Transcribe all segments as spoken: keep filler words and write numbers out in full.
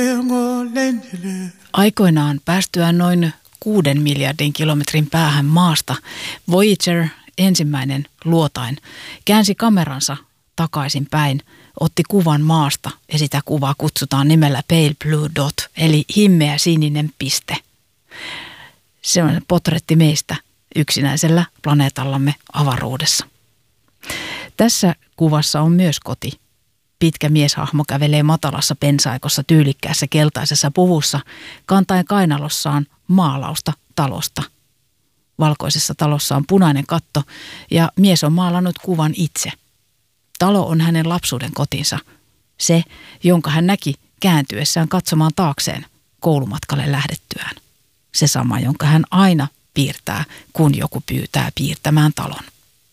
Aikoinaan päästyään noin kuuden miljardin kilometrin päähän maasta, Voyager, ensimmäinen luotain, käänsi kameransa takaisin päin, otti kuvan maasta ja sitä kuvaa kutsutaan nimellä Pale Blue Dot, eli himmeä sininen piste. Se on portretti meistä yksinäisellä planeetallamme avaruudessa. Tässä kuvassa on myös koti. Pitkä mieshahmo kävelee matalassa pensaikossa tyylikkäässä keltaisessa puvussa, kantaen kainalossaan maalausta talosta. Valkoisessa talossa on punainen katto ja mies on maalannut kuvan itse. Talo on hänen lapsuuden kotinsa, se, jonka hän näki kääntyessään katsomaan taakseen koulumatkalle lähdettyään. Se sama, jonka hän aina piirtää, kun joku pyytää piirtämään talon.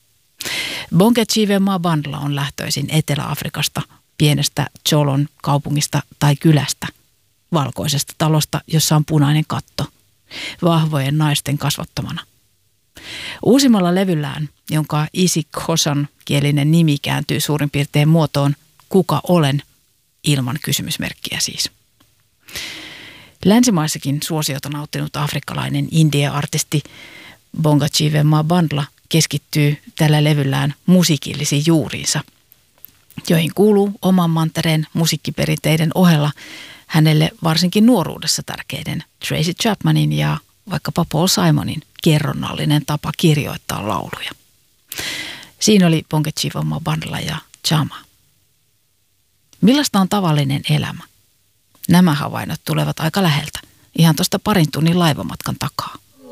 Bonge Mabandla on lähtöisin Etelä-Afrikasta, pienestä Cholon kaupungista tai kylästä, valkoisesta talosta, jossa on punainen katto, vahvojen naisten kasvattamana. Uusimmalla levyllään, jonka Isik Hosan kielinen nimi kääntyy suurin piirtein muotoon Kuka olen, ilman kysymysmerkkiä siis. Länsimaissakin suosiota nauttinut afrikkalainen India-artisti Bonga Mabandla keskittyy tällä levyllään musiikillisiin juuriinsa, joihin kuuluu oman mantereen musiikkiperinteiden ohella hänelle varsinkin nuoruudessa tärkeiden Tracy Chapmanin ja vaikkapa Paul Simonin kerronnallinen tapa kirjoittaa lauluja. Siinä oli Bonga Mabandla ja Chama. Millaista on tavallinen elämä? Nämä havainnot tulevat aika läheltä, ihan tuosta parin tunnin laivamatkan takaa.